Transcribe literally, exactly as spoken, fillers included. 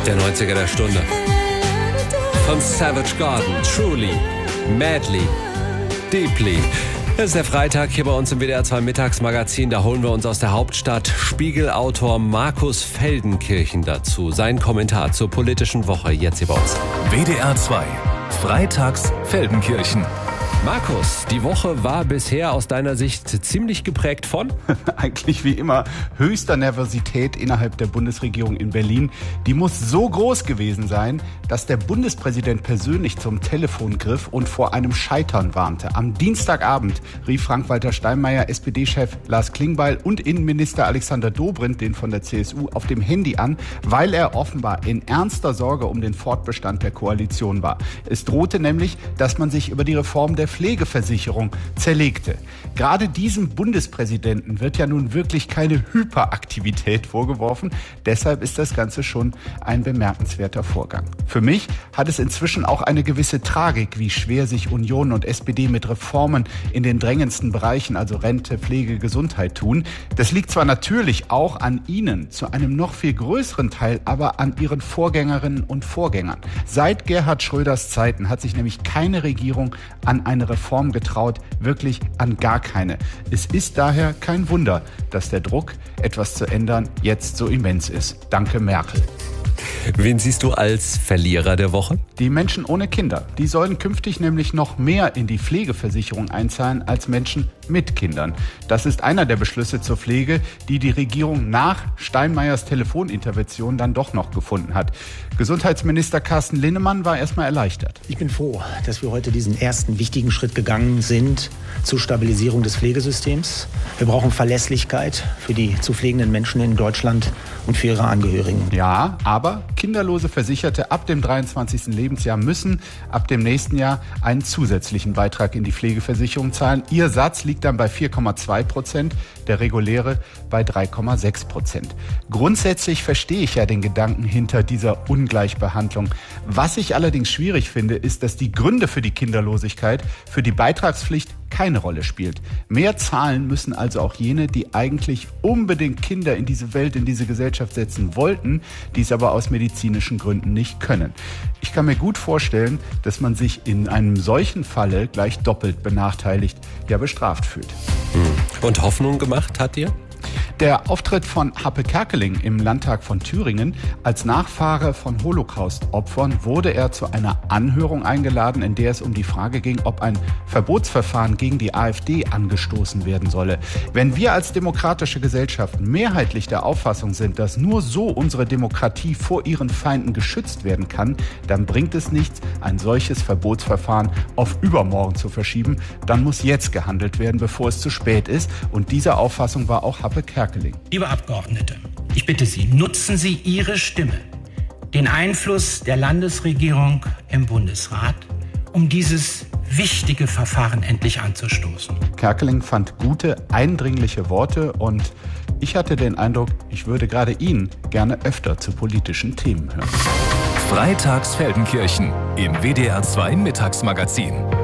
Der neunziger der Stunde. Von Savage Garden, Truly, Madly, Deeply. Es ist der Freitag hier bei uns im W D R zwei Mittagsmagazin. Da holen wir uns aus der Hauptstadt Spiegelautor Markus Feldenkirchen dazu. Sein Kommentar zur politischen Woche jetzt hier bei uns. W D R zwei, Freitags Feldenkirchen. Markus, die Woche war bisher aus deiner Sicht ziemlich geprägt von? Eigentlich wie immer höchster Nervosität innerhalb der Bundesregierung in Berlin. Die muss so groß gewesen sein, dass der Bundespräsident persönlich zum Telefon griff und vor einem Scheitern warnte. Am Dienstagabend rief Frank-Walter Steinmeier, S P D-Chef Lars Klingbeil und Innenminister Alexander Dobrindt, den von der C S U, auf dem Handy an, weil er offenbar in ernster Sorge um den Fortbestand der Koalition war. Es drohte nämlich, dass man sich über die Reform der Pflegeversicherung zerlegte. Gerade diesem Bundespräsidenten wird ja nun wirklich keine Hyperaktivität vorgeworfen. Deshalb ist das Ganze schon ein bemerkenswerter Vorgang. Für mich hat es inzwischen auch eine gewisse Tragik, wie schwer sich Union und S P D mit Reformen in den drängendsten Bereichen, also Rente, Pflege, Gesundheit, tun. Das liegt zwar natürlich auch an ihnen, zu einem noch viel größeren Teil aber an ihren Vorgängerinnen und Vorgängern. Seit Gerhard Schröders Zeiten hat sich nämlich keine Regierung an eine Reform getraut, wirklich an gar keine. Es ist daher kein Wunder, dass der Druck, etwas zu ändern, jetzt so immens ist. Danke, Merkel. Wen siehst du als Verlierer der Woche? Die Menschen ohne Kinder. Die sollen künftig nämlich noch mehr in die Pflegeversicherung einzahlen als Menschen mit Kindern. Das ist einer der Beschlüsse zur Pflege, die die Regierung nach Steinmeiers Telefonintervention dann doch noch gefunden hat. Gesundheitsminister Carsten Linnemann war erstmal erleichtert. Ich bin froh, dass wir heute diesen ersten wichtigen Schritt gegangen sind zur Stabilisierung des Pflegesystems. Wir brauchen Verlässlichkeit für die zu pflegenden Menschen in Deutschland und für ihre Angehörigen. Ja, aber kinderlose Versicherte ab dem dreiundzwanzigsten Lebensjahr müssen ab dem nächsten Jahr einen zusätzlichen Beitrag in die Pflegeversicherung zahlen. Ihr Satz liegt dann bei vier Komma zwei Prozent, der reguläre bei drei Komma sechs Prozent. Grundsätzlich verstehe ich ja den Gedanken hinter dieser Ungleichbehandlung. Was ich allerdings schwierig finde, ist, dass die Gründe für die Kinderlosigkeit für die Beitragspflicht keine Rolle spielt. Mehr zahlen müssen also auch jene, die eigentlich unbedingt Kinder in diese Welt, in diese Gesellschaft setzen wollten, die es aber aus medizinischen Gründen nicht können. Ich kann mir gut vorstellen, dass man sich in einem solchen Falle gleich doppelt benachteiligt, ja bestraft fühlt. Und Hoffnung gemacht hat dir? Der Auftritt von Happe Kerkeling im Landtag von Thüringen. Als Nachfahre von Holocaust-Opfern wurde er zu einer Anhörung eingeladen, in der es um die Frage ging, ob ein Verbotsverfahren gegen die AfD angestoßen werden solle. Wenn wir als demokratische Gesellschaft mehrheitlich der Auffassung sind, dass nur so unsere Demokratie vor ihren Feinden geschützt werden kann, dann bringt es nichts, ein solches Verbotsverfahren auf übermorgen zu verschieben. Dann muss jetzt gehandelt werden, bevor es zu spät ist. Und dieser Auffassung war auch Happe Kerkeling. Liebe Abgeordnete, ich bitte Sie, nutzen Sie Ihre Stimme, den Einfluss der Landesregierung im Bundesrat, um dieses wichtige Verfahren endlich anzustoßen. Kerkeling fand gute, eindringliche Worte und ich hatte den Eindruck, ich würde gerade ihn gerne öfter zu politischen Themen hören. Freitags Feldenkirchen im W D R zwei Mittagsmagazin.